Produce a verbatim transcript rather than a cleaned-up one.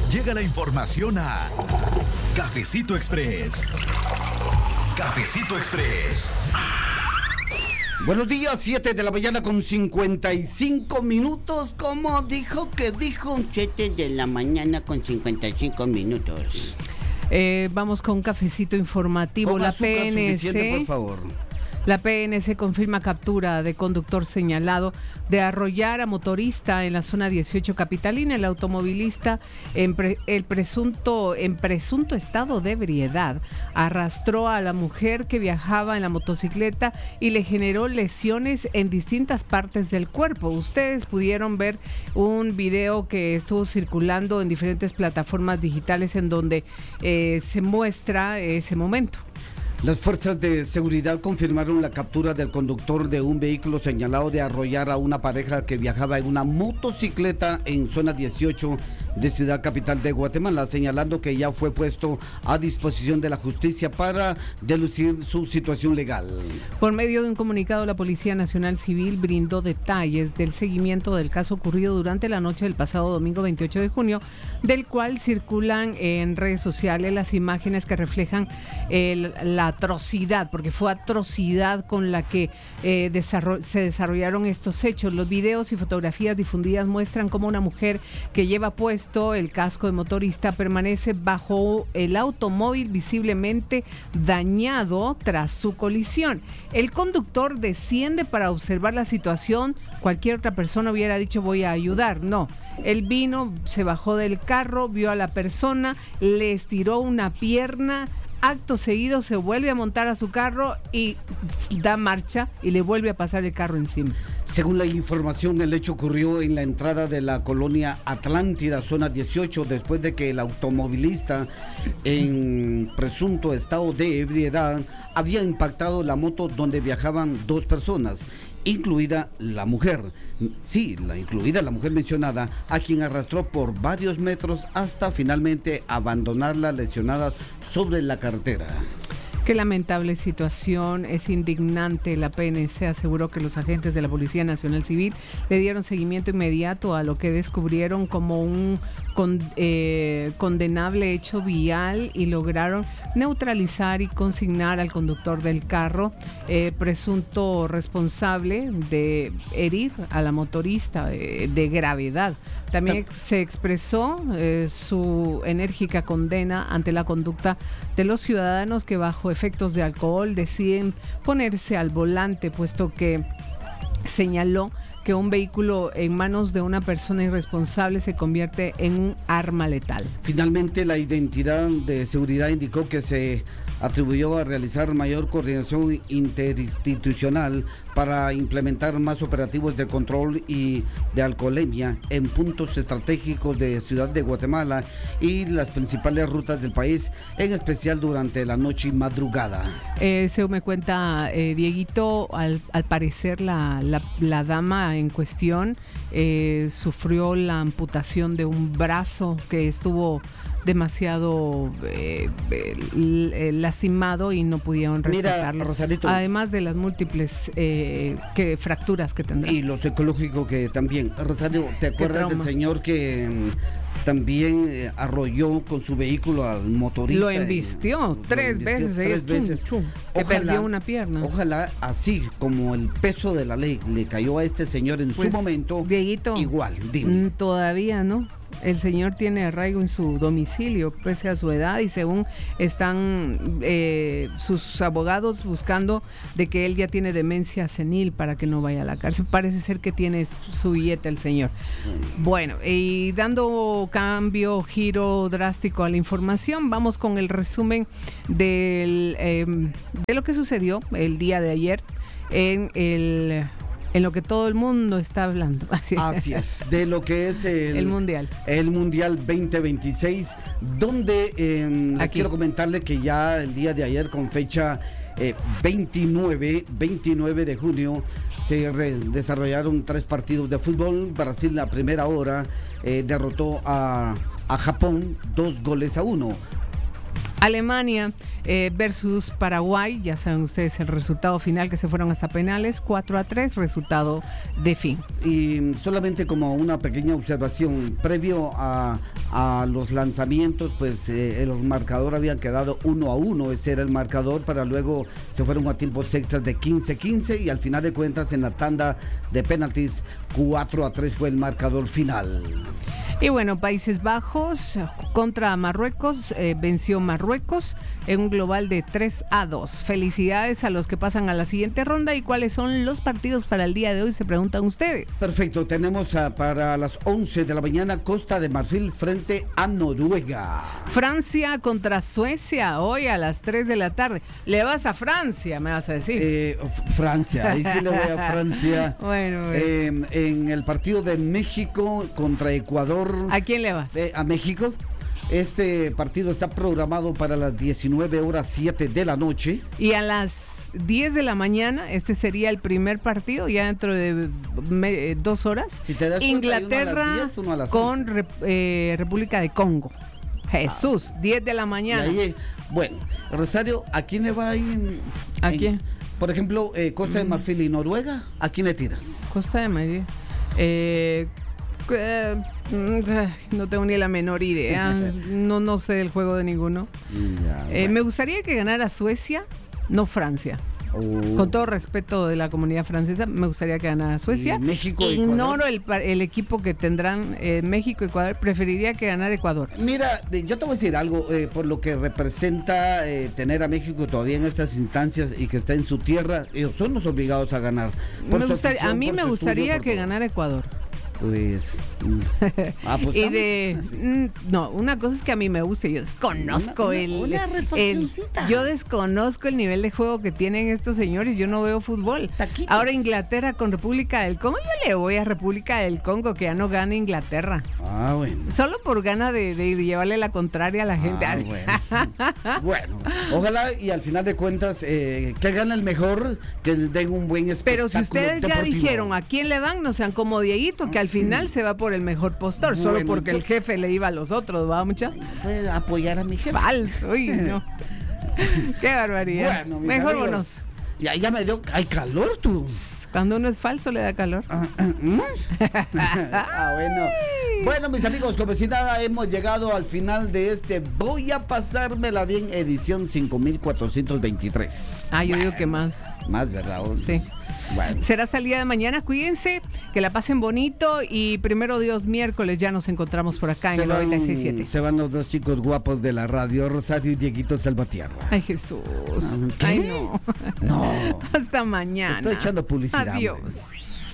Llega la información a Cafecito Express. Cafecito Express. Buenos días, siete de la mañana con cincuenta y cinco minutos. ¿Cómo dijo que dijo? siete de la mañana con cincuenta y cinco minutos. Eh, vamos con un cafecito informativo. Ponga La azúcar P N C, suficiente, por favor. La P N C confirma captura de conductor señalado de arrollar a motorista en la zona dieciocho capitalina. El automovilista en pre, el presunto en presunto estado de ebriedad arrastró a la mujer que viajaba en la motocicleta y le generó lesiones en distintas partes del cuerpo. Ustedes pudieron ver un video que estuvo circulando en diferentes plataformas digitales en donde eh, se muestra ese momento. Las fuerzas de seguridad confirmaron la captura del conductor de un vehículo señalado de arrollar a una pareja que viajaba en una motocicleta en zona dieciocho de Ciudad Capital de Guatemala, señalando que ya fue puesto a disposición de la justicia para delucir su situación legal. Por medio de un comunicado, la Policía Nacional Civil brindó detalles del seguimiento del caso ocurrido durante la noche del pasado domingo veintiocho de junio, del cual circulan en redes sociales las imágenes que reflejan el, la atrocidad, porque fue atrocidad con la que eh, desarroll- se desarrollaron estos hechos. Los videos y fotografías difundidas muestran cómo una mujer que lleva puesto el casco de motorista permanece bajo el automóvil visiblemente dañado tras su colisión. El conductor desciende para observar la situación. Cualquier otra persona hubiera dicho voy a ayudar. No, él vino, se bajó del carro, vio a la persona, le estiró una pierna. Acto seguido se vuelve a montar a su carro y da marcha y le vuelve a pasar el carro encima. Según la información, el hecho ocurrió en la entrada de la colonia Atlántida, zona dieciocho, después de que el automovilista en presunto estado de ebriedad había impactado la moto donde viajaban dos personas, incluida la mujer. Sí, la incluida la mujer mencionada, a quien arrastró por varios metros hasta finalmente abandonarla lesionada sobre la carretera. Qué lamentable situación, es indignante. La P N C aseguró que los agentes de la Policía Nacional Civil le dieron seguimiento inmediato a lo que descubrieron como un con, eh, condenable hecho vial y lograron neutralizar y consignar al conductor del carro, eh, presunto responsable de herir a la motorista de, de gravedad. También se expresó eh, su enérgica condena ante la conducta de los ciudadanos que bajo efectos de alcohol deciden ponerse al volante, puesto que señaló que un vehículo en manos de una persona irresponsable se convierte en un arma letal. Finalmente, la identidad de seguridad indicó que se atribuyó a realizar mayor coordinación interinstitucional para implementar más operativos de control y de alcoholemia en puntos estratégicos de Ciudad de Guatemala y las principales rutas del país, en especial durante la noche y madrugada. Eh, se me cuenta, eh, Dieguito, al, al parecer la, la, la dama en cuestión eh, sufrió la amputación de un brazo que estuvo demasiado eh, eh, lastimado y no pudieron rescatarlo. Mira, Rosarito, además de las múltiples eh, que, fracturas que tendrá. Y lo psicológico que también. Rosario, ¿te acuerdas del señor que mm, también eh, arrolló con su vehículo al motorista? Lo embistió lo tres embistió veces, tres ella, chum, veces. chum, que Ojalá, perdió una pierna. Ojalá así como el peso de la ley le cayó a este señor en Pues, su momento, Dieguito, igual, dime. mm, todavía no. El señor tiene arraigo en su domicilio, pese a su edad, y según están eh, sus abogados buscando de que él ya tiene demencia senil para que no vaya a la cárcel. Parece ser que tiene su billete el señor. Bueno, y dando cambio, giro drástico a la información, vamos con el resumen del, eh, de lo que sucedió el día de ayer en el... en lo que todo el mundo está hablando. Así, Así es, de lo que es el, el Mundial. El Mundial veinte veintiséis, donde eh, les Aquí. quiero comentarle que ya el día de ayer, con fecha eh, veintinueve de junio, se re- desarrollaron tres partidos de fútbol. Brasil, la primera hora, eh, derrotó a, a Japón dos goles a uno. Alemania eh, versus Paraguay, ya saben ustedes el resultado final, que se fueron hasta penales, cuatro a tres, resultado de fin. Y solamente como una pequeña observación, previo a, a los lanzamientos, pues eh, el marcador había quedado uno a uno, ese era el marcador, para luego se fueron a tiempos extras de quince a quince y al final de cuentas en la tanda de penaltis cuatro a tres fue el marcador final. Y bueno, Países Bajos contra Marruecos, eh, venció Marruecos en un global de tres a dos. Felicidades a los que pasan a la siguiente ronda. ¿Y cuáles son los partidos para el día de hoy? Se preguntan ustedes. Perfecto, tenemos a, para las once de la mañana Costa de Marfil frente a Noruega. Francia contra Suecia, hoy a las tres de la tarde. ¿Le vas a Francia, me vas a decir? Eh, Francia, ahí sí le voy a Francia. Bueno, bueno. Eh, en el partido de México contra Ecuador. ¿A quién le vas? Eh, a México. Este partido está programado para las diecinueve horas siete de la noche. Y a las diez de la mañana, este sería el primer partido, ya dentro de me, dos horas. Si te das Inglaterra cuenta, uno a las diez, uno a las con Rep, eh, República de Congo. Jesús, ah, diez de la mañana. Y ahí, bueno, Rosario, ¿a quién le va ahí? En, ¿A en, quién? Por ejemplo, eh, Costa de Marfil y Noruega, ¿a quién le tiras? Costa de Marfil. Eh... No tengo ni la menor idea. No, no sé el juego de ninguno. Ya, eh, bueno. Me gustaría que ganara Suecia, no Francia. Oh. Con todo respeto de la comunidad francesa, me gustaría que ganara Suecia. ¿Y México, Ignoro Ecuador? el, el equipo que tendrán eh, México y Ecuador. Preferiría que ganara Ecuador. Mira, yo te voy a decir algo, eh, por lo que representa eh, tener a México todavía en estas instancias y que está en su tierra, ellos son los obligados a ganar. Me gustaría, a mí me gustaría estudio, que ganara Ecuador. Pues, ah, pues y de mm, no, una cosa es que a mí me gusta, yo desconozco una, el, una el yo desconozco el nivel de juego que tienen estos señores, yo no veo fútbol. Taquitos. Ahora Inglaterra con República del Congo, yo le voy a República del Congo, que ya no gane Inglaterra. Ah, bueno. Solo por gana de, de llevarle la contraria a la gente. Ah, bueno. Bueno, ojalá y al final de cuentas eh, que gane el mejor, que den un buen espectáculo. Pero si ustedes deportivo. Ya dijeron a quién le van, no sean como Dieguito, que al final se va por el mejor postor, bueno, solo porque yo, el jefe le iba a los otros, ¿va, mucha? Puede apoyar a mi jefe. Falso, uy, no. Qué barbaridad. Bueno, mejor vámonos. Ya, ya me dio, hay calor tú. Cuando uno es falso le da calor. Ah, ah, bueno. Bueno, mis amigos, como si nada, hemos llegado al final de este Voy a pasármela bien, edición cinco mil cuatrocientos veintitrés. Ah, yo bueno, digo que más. Más, ¿verdad? Sí. Bueno. Será hasta el día de mañana, cuídense, que la pasen bonito y primero Dios, miércoles ya nos encontramos por acá se en el noventa y seis punto siete. Se van los dos chicos guapos de la radio, Rosario y Dieguito Salvatierra. Ay, Jesús. ¿Qué? Ay, no. No. Hasta mañana. Estoy echando publicidad. Adiós.